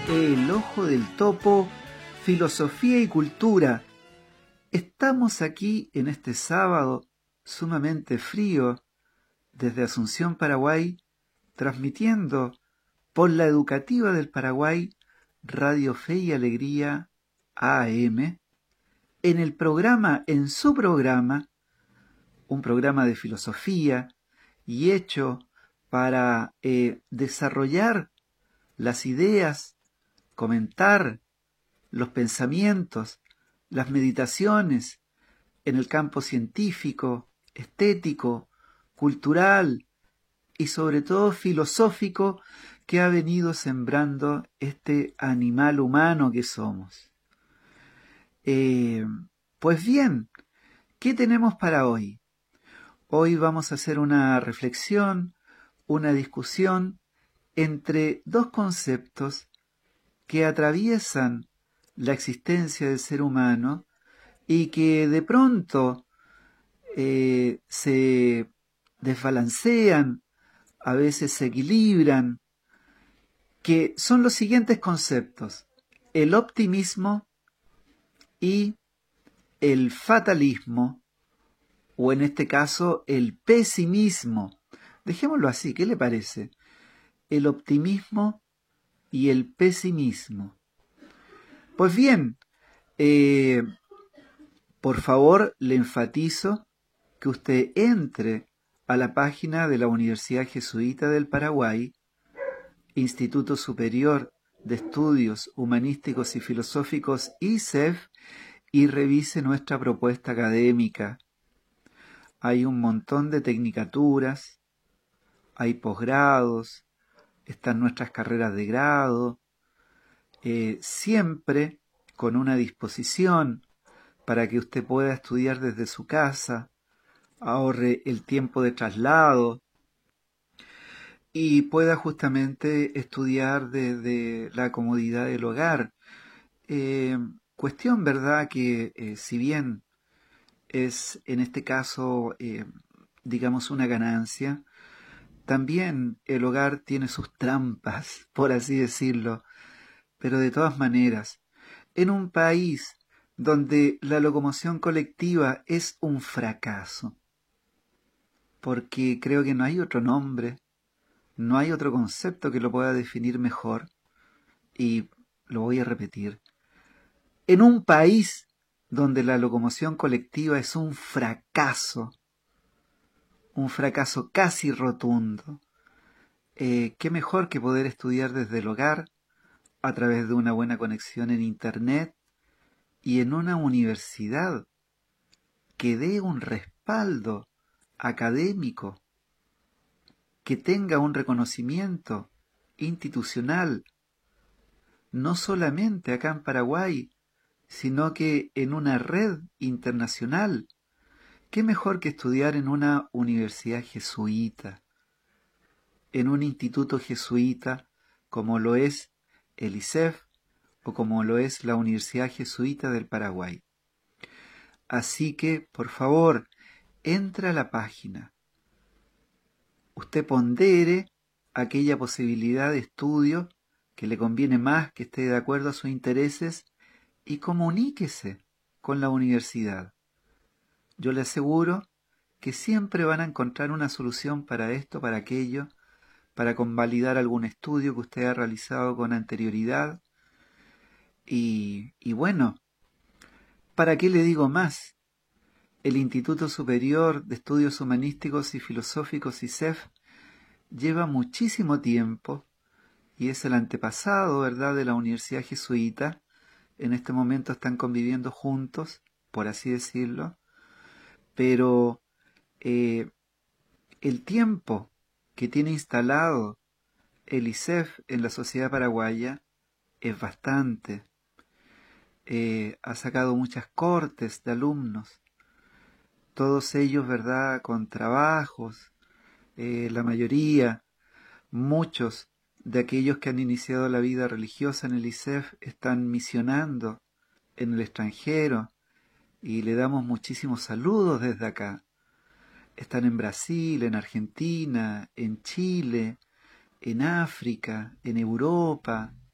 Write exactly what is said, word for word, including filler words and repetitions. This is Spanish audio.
El Ojo del Topo, Filosofía y Cultura. Estamos aquí en este sábado sumamente frío desde Asunción, Paraguay, transmitiendo por la Educativa del Paraguay, Radio Fe y Alegría A M, en el programa, en su programa, un programa de filosofía y hecho para eh, desarrollar las ideas, comentar los pensamientos, las meditaciones en el campo científico, estético, cultural y sobre todo filosófico que ha venido sembrando este animal humano que somos. Eh, pues bien, ¿qué tenemos para hoy? Hoy vamos a hacer una reflexión, una discusión entre dos conceptos que atraviesan la existencia del ser humano y que de pronto eh, se desbalancean, a veces se equilibran, que son los siguientes conceptos: el optimismo y el fatalismo, o en este caso el pesimismo. Dejémoslo así, ¿qué le parece? El optimismo y el pesimismo. Pues bien, eh, por favor le enfatizo que usted entre a la página de la Universidad Jesuita del Paraguay, Instituto Superior de Estudios Humanísticos y Filosóficos I S E F, y revise nuestra propuesta académica. Hay un montón de tecnicaturas, hay posgrados, están nuestras carreras de grado, eh, siempre con una disposición para que usted pueda estudiar desde su casa, ahorre el tiempo de traslado y pueda justamente estudiar desde la comodidad del hogar. Eh, cuestión, ¿verdad?, que eh, si bien es en este caso, eh, digamos, una ganancia, también el hogar tiene sus trampas, por así decirlo. Pero de todas maneras, en un país donde la locomoción colectiva es un fracaso, porque creo que no hay otro nombre, no hay otro concepto que lo pueda definir mejor, y lo voy a repetir, en un país donde la locomoción colectiva es un fracaso, un fracaso casi rotundo, eh, qué mejor que poder estudiar desde el hogar, a través de una buena conexión en Internet y en una universidad que dé un respaldo académico, que tenga un reconocimiento institucional, no solamente acá en Paraguay, sino que en una red internacional. ¿Qué mejor que estudiar en una universidad jesuita, en un instituto jesuita como lo es el I S E F o como lo es la Universidad Jesuita del Paraguay? Así que, por favor, entra a la página. Usted pondere aquella posibilidad de estudio que le conviene más, que esté de acuerdo a sus intereses, y comuníquese con la universidad. Yo le aseguro que siempre van a encontrar una solución para esto, para aquello, para convalidar algún estudio que usted ha realizado con anterioridad. Y, y bueno, ¿para qué le digo más? El Instituto Superior de Estudios Humanísticos y Filosóficos I S E F lleva muchísimo tiempo y es el antepasado, ¿verdad?, de la Universidad Jesuita. En este momento están conviviendo juntos, por así decirlo, pero eh, el tiempo que tiene instalado el I S E F en la sociedad paraguaya es bastante. Eh, ha sacado muchas cortes de alumnos, todos ellos, ¿verdad?, con trabajos, eh, la mayoría, muchos de aquellos que han iniciado la vida religiosa en el I S E F están misionando en el extranjero y le damos muchísimos saludos desde acá. Están en Brasil, en Argentina, en Chile, en África, en Europa,